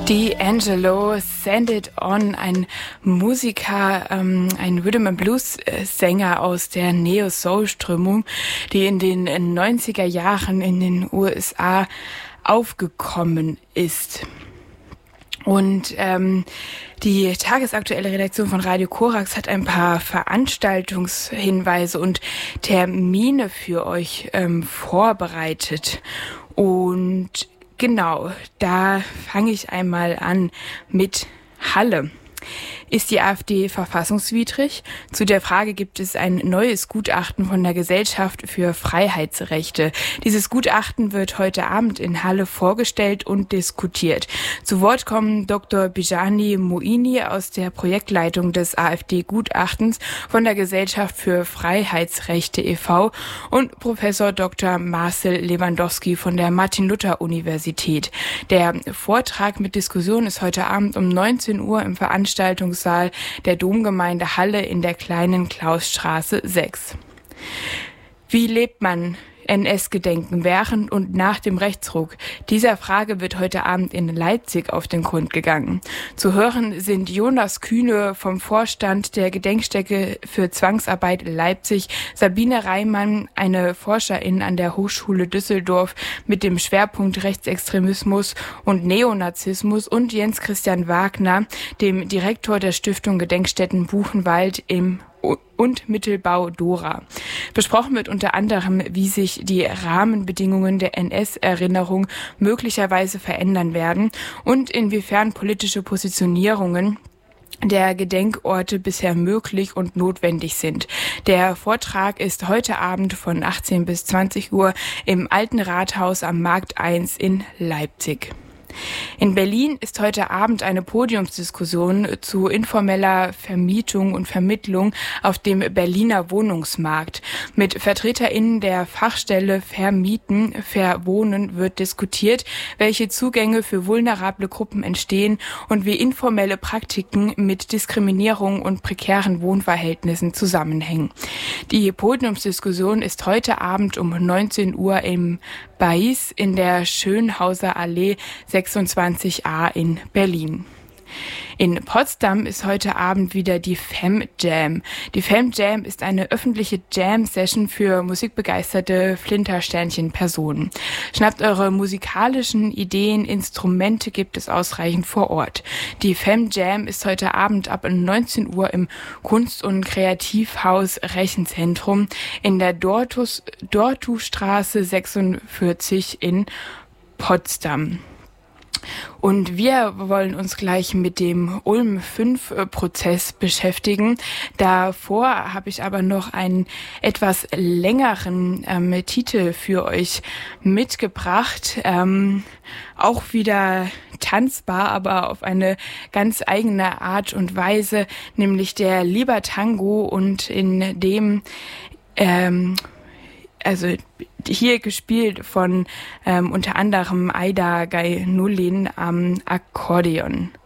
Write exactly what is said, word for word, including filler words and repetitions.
D'Angelo, Send It On, ein Musiker, ähm, ein Rhythm and Blues Sänger aus der Neo-Soul-Strömung, die in den neunziger Jahren in den U S A aufgekommen ist. Und ähm, die tagesaktuelle Redaktion von Radio Korax hat ein paar Veranstaltungshinweise und Termine für euch ähm, vorbereitet. Und genau, da fange ich einmal an mit Halle. Ist die AfD verfassungswidrig? Zu der Frage gibt es ein neues Gutachten von der Gesellschaft für Freiheitsrechte. Dieses Gutachten wird heute Abend in Halle vorgestellt und diskutiert. Zu Wort kommen Doktor Bijani Moini aus der Projektleitung des AfD-Gutachtens von der Gesellschaft für Freiheitsrechte e V und Professor Doktor Marcel Lewandowski von der Martin-Luther-Universität. Der Vortrag mit Diskussion ist heute Abend um neunzehn Uhr im Veranstaltungssaal der Domgemeinde Halle in der kleinen Klausstraße sechs. Wie lebt man N S-Gedenken während und nach dem Rechtsruck? Dieser Frage wird heute Abend in Leipzig auf den Grund gegangen. Zu hören sind Jonas Kühne vom Vorstand der Gedenkstätte für Zwangsarbeit Leipzig, Sabine Reimann, eine Forscherin an der Hochschule Düsseldorf mit dem Schwerpunkt Rechtsextremismus und Neonazismus, und Jens Christian Wagner, dem Direktor der Stiftung Gedenkstätten Buchenwald im und Mittelbau Dora. Besprochen wird unter anderem, wie sich die Rahmenbedingungen der N S-Erinnerung möglicherweise verändern werden und inwiefern politische Positionierungen der Gedenkorte bisher möglich und notwendig sind. Der Vortrag ist heute Abend von achtzehn bis zwanzig Uhr im Alten Rathaus am Markt eins in Leipzig. In Berlin ist heute Abend eine Podiumsdiskussion zu informeller Vermietung und Vermittlung auf dem Berliner Wohnungsmarkt. Mit VertreterInnen der Fachstelle Vermieten, Verwohnen wird diskutiert, welche Zugänge für vulnerable Gruppen entstehen und wie informelle Praktiken mit Diskriminierung und prekären Wohnverhältnissen zusammenhängen. Die Podiumsdiskussion ist heute Abend um neunzehn Uhr im Bais in der Schönhauser Allee sechsundzwanzig a in Berlin. In Potsdam ist heute Abend wieder die Fem Jam. Die Fem Jam ist eine öffentliche Jam-Session für musikbegeisterte Flintersternchen-Personen. Schnappt eure musikalischen Ideen, Instrumente gibt es ausreichend vor Ort. Die Fem Jam ist heute Abend ab neunzehn Uhr im Kunst- und Kreativhaus Rechenzentrum in der Dortus, Dortustraße sechsundvierzig in Potsdam. Und wir wollen uns gleich mit dem Ulm fünf Prozess beschäftigen. Davor habe ich aber noch einen etwas längeren ähm, Titel für euch mitgebracht. Ähm, auch wieder tanzbar, aber auf eine ganz eigene Art und Weise, nämlich der Libertango, und in dem ähm, also hier gespielt von ähm, unter anderem Aida Gainullin am Akkordeon.